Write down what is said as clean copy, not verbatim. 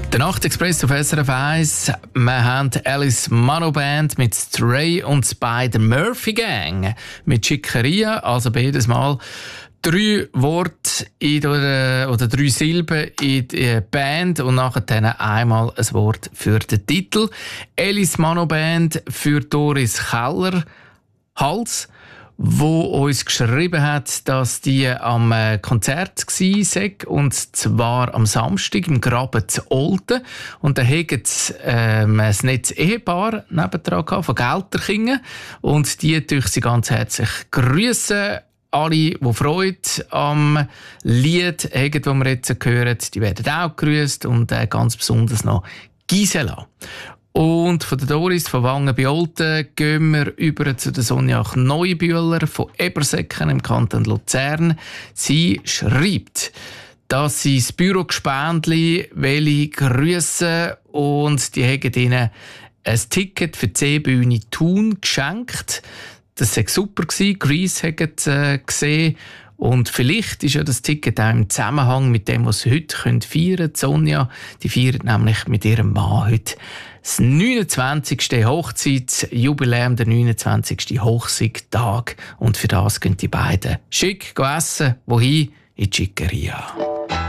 Der Nachtexpress auf SRF 1. Wir haben Alice Mano Band mit Stray und Spider Murphy Gang mit Schickeria. Also beides Mal 3 Worte oder 3 Silben in die Band und nachher dann einmal ein Wort für den Titel. Alice Mano Band für Doris Keller Hals, wo uns geschrieben hat, dass die am Konzert war, und zwar am Samstag im Graben zu Olten. Und da hatten sie ein nettes Ehepaar nebendran gehabt, von Gelterkingen. Und die durch sie ganz herzlich grüßen. Alle, die Freude am Lied haben, das wir jetzt hören, die werden auch gegrüßt. Und ganz besonders noch Gisela. Und von der Doris von Wangen bei Olten gehen wir über zu der Sonja Neubühler von Ebersäcken im Kanton Luzern. Sie schreibt, dass sie das Büro-Gespendli grüssen und die haben ihnen ein Ticket für die Seebühne Thun geschenkt. Das war super. Grease hat es gesehen. Und vielleicht ist ja das Ticket auch im Zusammenhang mit dem, was sie heute feiern können. Sonja, die feiert nämlich mit ihrem Mann heute das 29. Hochzeitsjubiläum, der 29. Hochzeitstag. Und für das gehen die beiden schick essen. Wohin? In die Schickeria.